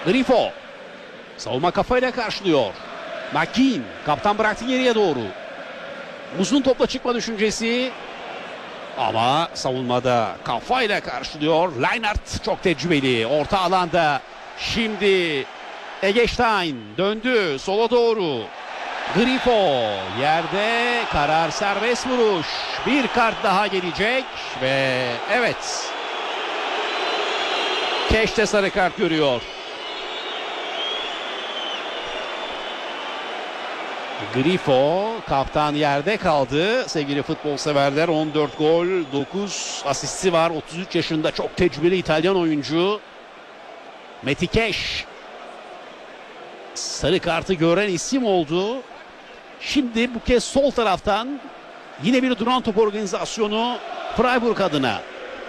Grifo. Savunma kafayla karşılıyor. McKean. Kaptan bıraktı geriye doğru. Uzun topla çıkma düşüncesi. Ama savunmada kafayla karşılıyor. Leinart çok tecrübeli. Orta alanda. Şimdi Eggestein döndü sola doğru. Grifo yerde, karar serbest vuruş. Bir kart daha gelecek ve evet. Keş de sarı kart görüyor. Grifo, kaptan yerde kaldı. Sevgili futbol severler, 14 gol, 9 asisti var. 33 yaşında çok tecrübeli İtalyan oyuncu. Meti Keş sarı kartı gören isim oldu. Şimdi bu kez sol taraftan yine bir duran top organizasyonu Freiburg adına.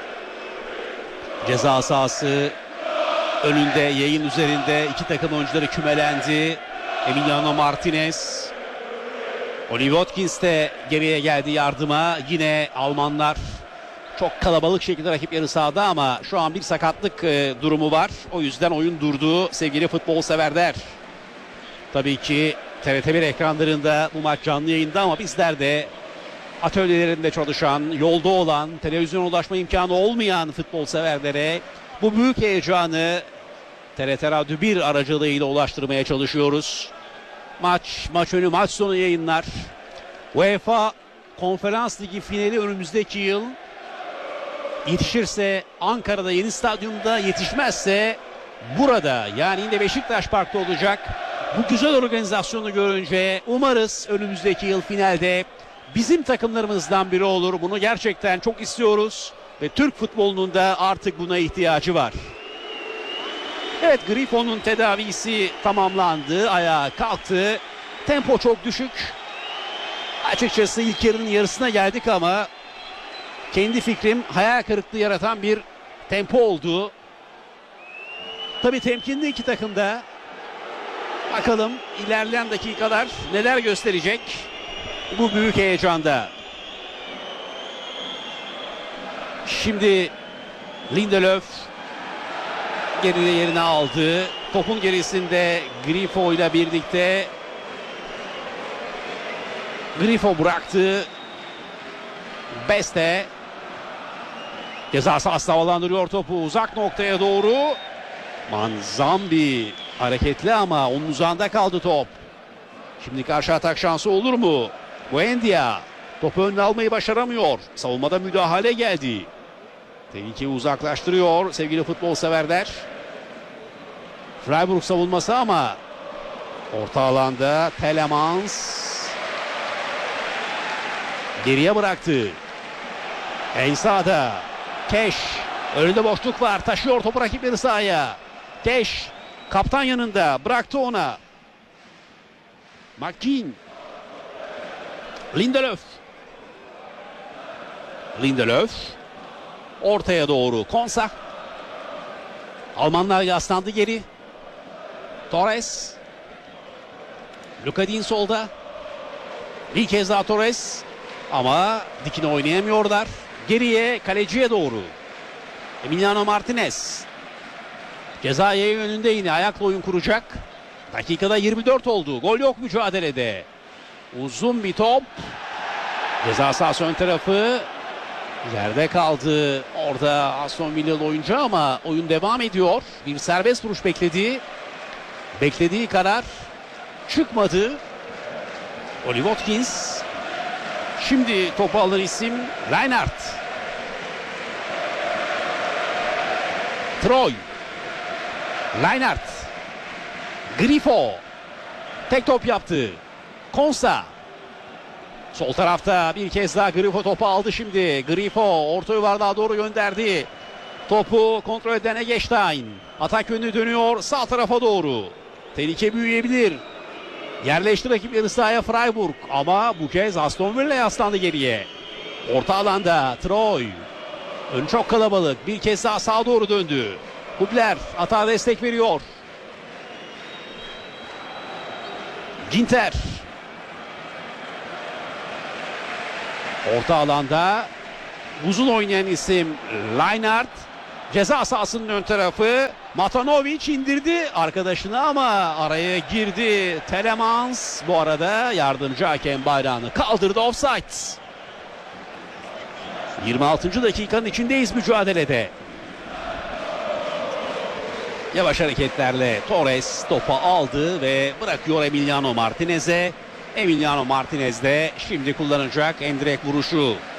Ceza sahası önünde, yayın üzerinde iki takım oyuncuları kümelendi. Emiliano Martinez, Oli Watkins de geriye geldi yardıma. Yine Almanlar çok kalabalık şekilde rakip yarı sahada ama şu an bir sakatlık durumu var. O yüzden oyun durdu sevgili futbol severler. Tabii ki TRT1 ekranlarında bu maç canlı yayında ama bizler de atölyelerinde çalışan, yolda olan, televizyona ulaşma imkanı olmayan futbol severlere bu büyük heyecanı TRT Radyo 1 aracılığıyla ulaştırmaya çalışıyoruz. Maç önü, maç sonu yayınlar. UEFA Konferans Ligi finali önümüzdeki yıl. Yetişirse Ankara'da yeni stadyumda, yetişmezse burada, yani yine Beşiktaş Park'ta olacak. Bu güzel organizasyonu görünce umarız önümüzdeki yıl finalde bizim takımlarımızdan biri olur. Bunu gerçekten çok istiyoruz ve Türk futbolunun da artık buna ihtiyacı var. Evet, Grifo'nun tedavisi tamamlandı. Ayağa kalktı. Tempo çok düşük. Açıkçası ilk yarının yarısına geldik ama kendi fikrim hayal kırıklığı yaratan bir tempo oldu. Tabii temkinli iki takım da. Bakalım ilerleyen dakikalar neler gösterecek bu büyük heyecanda. Şimdi Lindelöf geride yerini aldı. Topun gerisinde Grifo ile birlikte. Grifo bıraktı. Beste. Ceza sahasına havalandırıyor topu uzak noktaya doğru. Manzambi hareketli ama onun uzağında kaldı top. Şimdi karşı atak şansı olur mu? Buendia topu önüne almayı başaramıyor. Savunmada müdahale geldi. Tehlikeyi uzaklaştırıyor sevgili futbol severler. Freiburg savunması ama orta alanda Telemans geriye bıraktı. En sağda Keş, önünde boşluk var, taşıyor topu rakipleri sahaya. Keş kaptan yanında, bıraktı ona. McKean, Lindelöf ortaya doğru, Konsa. Almanlar yaslandı geri. Torres, Lukadin solda. Bir kez daha Torres ama dikine oynayamıyorlar. Geriye, kaleciye doğru. Emiliano Martinez. Ceza yayı önünde yine ayakla oyun kuracak. Dakikada 24 oldu. Gol yok mücadelede. Uzun bir top. Ceza sahası ön tarafı. Yerde kaldı orada Aston Villalı oyuncu ama oyun devam ediyor. Bir serbest vuruş bekledi. Beklediği karar çıkmadı. Oli Watkins. Şimdi topu alır isim Leinart. Troy. Leinart. Grifo. Tek top yaptı. Konsa. Sol tarafta bir kez daha Grifo topu aldı şimdi. Grifo orta yuvarlığa doğru gönderdi. Topu kontrol eden Eggestein. Atak yönü dönüyor sağ tarafa doğru. Tehlike büyüyebilir. Yerleşti rakip yarı sahaya Freiburg. Ama bu kez Aston Villa yaslandı geriye. Orta alanda Troy. Ön çok kalabalık. Bir kez daha sağa doğru döndü. Hubler atağa destek veriyor. Ginter. Orta alanda uzun oynayan isim Leinart. Ceza sahasının ön tarafı. Matanovic indirdi arkadaşını ama araya girdi Telemans. Bu arada yardımcı hakem bayrağını kaldırdı, offside. 26. dakikanın içindeyiz mücadelede. Yavaş hareketlerle Torres topu aldı ve bırakıyor Emiliano Martinez'e. Emiliano Martinez de şimdi kullanacak en direkt vuruşu.